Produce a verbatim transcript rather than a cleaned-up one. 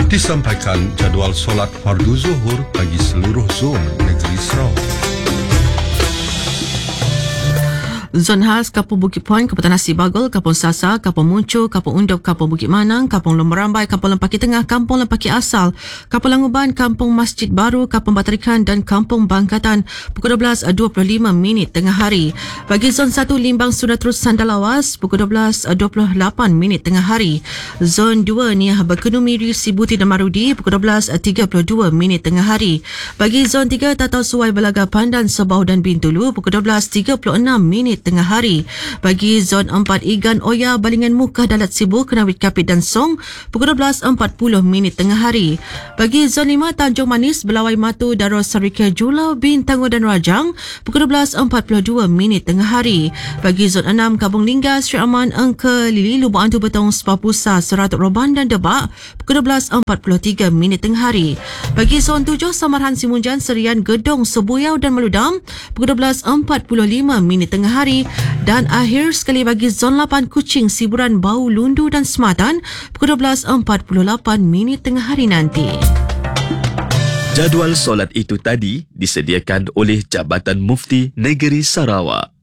disampaikan jadual solat fardu zuhur bagi seluruh zon negeri Sarawak. Zon khas Kampung Bukit Puan, Kabupaten Nasib Bagol, Kampung Sasa, Kampung Muncu, Kampung Undop, Kampung Bukit Manang, Kampung Lumberambai, Kampung Lempaki Tengah, Kampung Lempaki Asal, Kampung Languban, Kampung Masjid Baru, Kampung Batarikan dan Kampung Bangkatan pukul dua belas dua puluh lima minit tengah hari. Bagi Zon satu Limbang Sunatrus Sandalawas pukul dua belas dua puluh lapan minit tengah hari. Zon dua Niah Berkenu Miri, Sibuti dan Marudi pukul dua belas tiga puluh dua minit tengah hari. Bagi Zon tiga Tatau Suai Belaga Pandan Sebau dan Bintulu pukul dua belas tiga puluh enam minit tengah hari. Bagi Zon empat Igan Oya Balingan Mukah Dalat Sibu Kenawit Kapit dan Song pukul dua belas empat puluh minit tengah hari. Bagi Zon lima Tanjung Manis Belawai Matu Darul Sarika Julau Bintango dan Rajang pukul dua belas empat puluh dua minit tengah hari. Bagi Zon enam Kampung Lingga Sri Aman Engke Lili Lubuk Antu Betong Spa Pusa Seratuk Roban dan Debak pukul dua belas empat puluh tiga minit tengah hari. Bagi Zon tujuh Samarhan Simunjan Serian Gedong Sebuyau dan Meludam pukul dua belas empat puluh lima minit tengah hari. Dan akhir sekali bagi Zon lapan Kuching Siburan Bau Lundu dan Sematan pukul dua belas empat puluh lapan minit tengah hari nanti. Jadual solat itu tadi disediakan oleh Jabatan Mufti Negeri Sarawak.